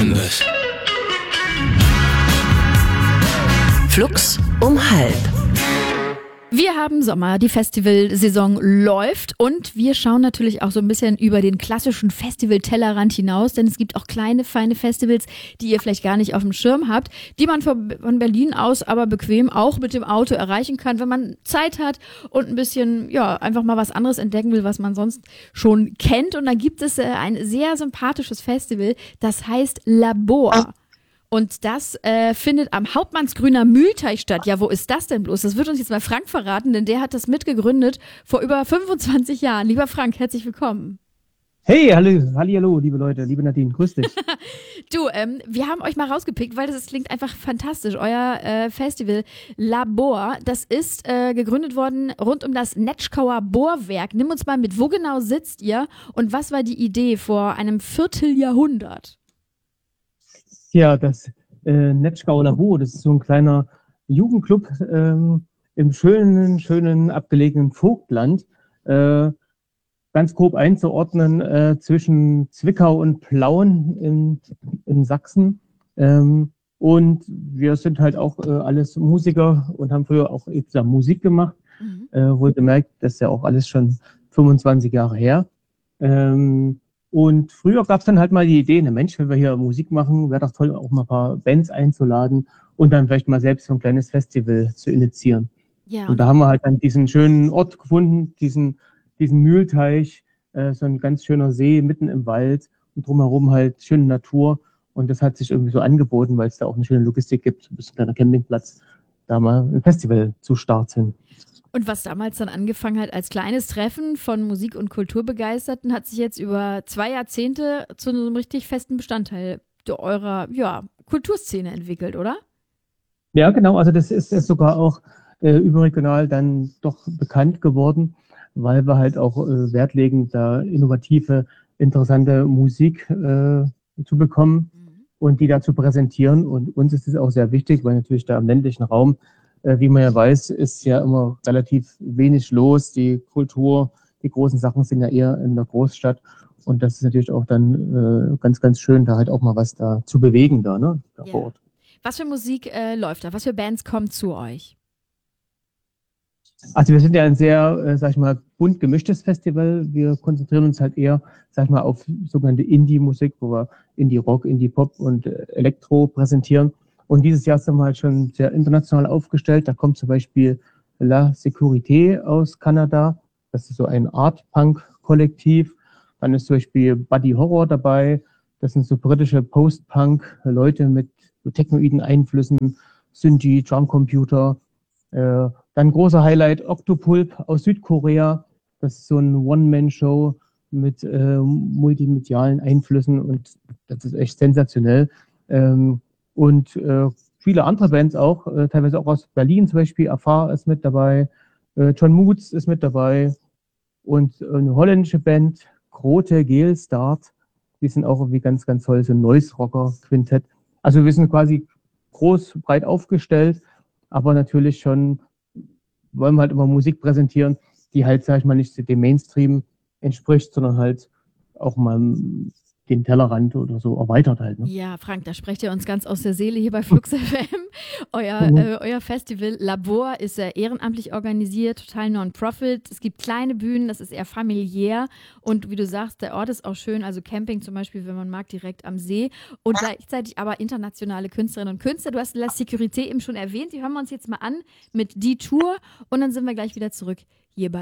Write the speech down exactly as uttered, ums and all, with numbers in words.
Canvas. Flux um halb. Wir haben Sommer, die Festivalsaison läuft und wir schauen natürlich auch so ein bisschen über den klassischen Festival-Tellerrand hinaus, denn es gibt auch kleine, feine Festivals, die ihr vielleicht gar nicht auf dem Schirm habt, die man von Berlin aus aber bequem auch mit dem Auto erreichen kann, wenn man Zeit hat und ein bisschen, ja, einfach mal was anderes entdecken will, was man sonst schon kennt. Und da gibt es äh, ein sehr sympathisches Festival, das heißt Labor. Und das äh, findet am Hauptmannsgrüner Mühlteich statt. Ja, wo ist das denn bloß? Das wird uns jetzt mal Frank verraten, denn der hat das mitgegründet vor über fünfundzwanzig Jahren. Lieber Frank, herzlich willkommen. Hey, hallo, hallo, liebe Leute, liebe Nadine, grüß dich. Du, ähm, wir haben euch mal rausgepickt, weil das, das klingt einfach fantastisch. Euer äh, Festival Labor, das ist äh, gegründet worden rund um das Netschkauer Bohrwerk. Nimm uns mal mit, wo genau sitzt ihr und was war die Idee vor einem Vierteljahrhundert? Ja, das äh, Netschkauer Labor, das ist so ein kleiner Jugendclub ähm, im schönen, schönen, abgelegenen Vogtland. Äh, ganz grob einzuordnen äh, zwischen Zwickau und Plauen in, in Sachsen. Ähm, und wir sind halt auch äh, alles Musiker und haben früher auch zusammen Musik gemacht. Mhm. Äh, wohlgemerkt, das ist ja auch alles schon fünfundzwanzig Jahre her. Ähm, Und früher gab es dann halt mal die Idee, ne Mensch, wenn wir hier Musik machen, wäre doch toll, auch mal ein paar Bands einzuladen und dann vielleicht mal selbst so ein kleines Festival zu initiieren. Ja. Und da haben wir halt dann diesen schönen Ort gefunden, diesen, diesen Mühlteich, äh, so ein ganz schöner See mitten im Wald und drumherum halt schöne Natur. Und das hat sich irgendwie so angeboten, weil es da auch eine schöne Logistik gibt, bis zu einem Campingplatz, da mal ein Festival zu starten. Und was damals dann angefangen hat als kleines Treffen von Musik- und Kulturbegeisterten, hat sich jetzt über zwei Jahrzehnte zu einem richtig festen Bestandteil eurer ja, Kulturszene entwickelt, oder? Ja, genau. Also das ist, ist sogar auch äh, überregional dann doch bekannt geworden, weil wir halt auch äh, Wert legen, da innovative, interessante Musik äh, zu bekommen mhm. und die da zu präsentieren. Und uns ist es auch sehr wichtig, weil natürlich da im ländlichen Raum, wie man ja weiß, ist ja immer relativ wenig los. Die Kultur, die großen Sachen sind ja eher in der Großstadt. Und das ist natürlich auch dann äh, ganz, ganz schön, da halt auch mal was da zu bewegen da, ne, da ja. vor Ort. Was für Musik äh, läuft da? Was für Bands kommen zu euch? Also wir sind ja ein sehr, äh, sag ich mal, bunt gemischtes Festival. Wir konzentrieren uns halt eher, sag ich mal, auf sogenannte Indie-Musik, wo wir Indie-Rock, Indie-Pop und äh, Elektro präsentieren. Und dieses Jahr sind wir halt schon sehr international aufgestellt. Da kommt zum Beispiel La Sécurité aus Kanada. Das ist so ein Art-Punk-Kollektiv. Dann ist zum Beispiel Buddy Horror dabei. Das sind so britische Post-Punk-Leute mit so technoiden Einflüssen, Synthie, Drumcomputer. Äh, dann großer Highlight Octopulp aus Südkorea. Das ist so ein One-Man-Show mit äh, multimedialen Einflüssen und das ist echt sensationell. Ähm, Und äh, viele andere Bands auch, äh, teilweise auch aus Berlin zum Beispiel. Afar ist mit dabei, äh, John Moods ist mit dabei und äh, eine holländische Band, Grote Geelstart, die sind auch irgendwie ganz, ganz toll, so ein Noise-Rocker-Quintett. Also wir sind quasi groß, breit aufgestellt, aber natürlich schon wollen wir halt immer Musik präsentieren, die halt, sag ich mal, nicht dem Mainstream entspricht, sondern halt auch mal den Tellerrand oder so erweitert halt. Ne? Ja, Frank, da sprecht ihr uns ganz aus der Seele hier bei Flux F M. Euer, mhm. äh, euer Festival Labor ist äh, ehrenamtlich organisiert, total Non-Profit. Es gibt kleine Bühnen, das ist eher familiär. Und wie du sagst, der Ort ist auch schön, also Camping zum Beispiel, wenn man mag, direkt am See. Und gleichzeitig aber internationale Künstlerinnen und Künstler. Du hast La Sécurité eben schon erwähnt, die hören wir uns jetzt mal an mit Die Tour. Und dann sind wir gleich wieder zurück hier bei